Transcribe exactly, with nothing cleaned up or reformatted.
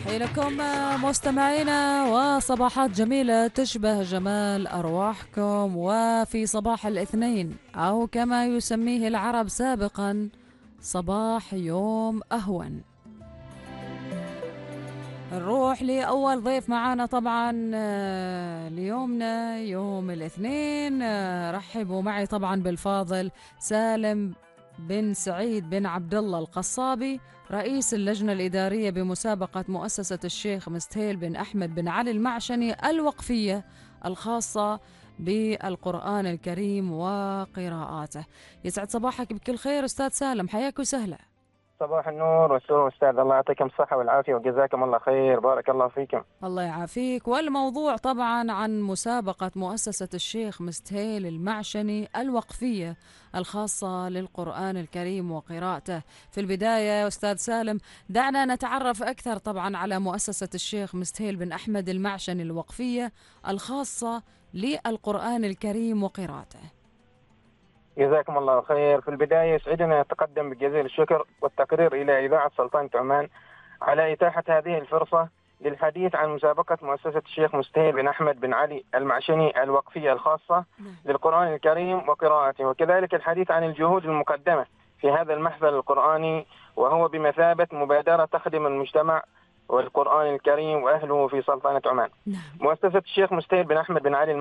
تحية لكم مستمعينا، وصباحات جميلة تشبه جمال أرواحكم، وفي صباح الاثنين أو كما يسميه العرب سابقا صباح يوم أهون. نروح لأول ضيف معانا طبعا آه، ليومنا يوم الاثنين. آه، رحبوا معي طبعا بالفاضل سالم بن سعيد بن عبد الله القصابي، رئيس اللجنة الإدارية بمسابقة مؤسسة الشيخ مستهيل بن أحمد بن علي المعشني الوقفية الخاصة بالقرآن الكريم وقراءاته. يسعد صباحك بكل خير أستاذ سالم، حياك وسهلا. صباح النور والسرور أستاذ، الله يعطيكم الصحة والعافية وجزاكم الله خير، بارك الله فيكم. الله يعافيك. والموضوع طبعا عن مسابقة مؤسسة الشيخ مستهيل المعشني الوقفية الخاصة للقرآن الكريم وقراءته. في البداية يا أستاذ سالم دعنا نتعرف أكثر طبعا على مؤسسة الشيخ مستهيل بن أحمد المعشني الوقفية الخاصة للقرآن الكريم وقراءته. جزاكم الله خير. في البداية يسعدنا نتقدم بجزيل الشكر والتقدير إلى إذاعة سلطنة عمان على إتاحة هذه الفرصة للحديث عن مسابقة مؤسسة الشيخ مستهيل بن أحمد بن علي المعشني الوقفية الخاصة للقرآن الكريم وقراءته، وكذلك الحديث عن الجهود المقدمة في هذا المحفل القرآني، وهو بمثابة مبادرة تخدم المجتمع والقرآن الكريم وأهله في سلطنة عمان. مؤسسة الشيخ مستهيل بن أحمد بن علي